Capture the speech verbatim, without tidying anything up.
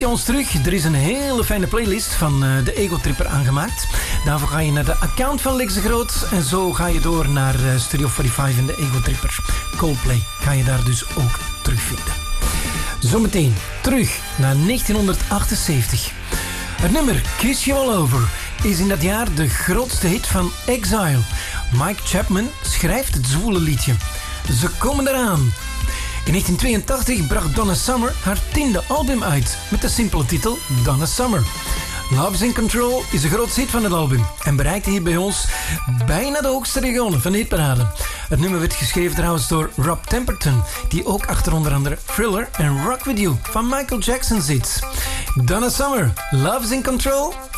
ons terug. Er is een hele fijne playlist van uh, de Ego Tripper aangemaakt. Daarvoor ga je naar de account van Lex de Groot. En zo ga je door naar uh, Studio vijfenveertig en de Ego Tripper. Coldplay ga je daar dus ook terugvinden. Zometeen terug naar negentien achtenzeventig. Het nummer Kiss You All Over is in dat jaar de grootste hit van Exile. Mike Chapman schrijft het zwoele liedje. Ze komen eraan. In negentien tweeëntachtig bracht Donna Summer haar tiende album uit met de simpele titel Donna Summer. Love's in Control is de grootste hit van het album en bereikte hier bij ons bijna de hoogste regionen van de hitparade. Het nummer werd geschreven trouwens door Rob Temperton, die ook achter onder andere Thriller en Rock With You van Michael Jackson zit. Donna Summer, Love's in Control.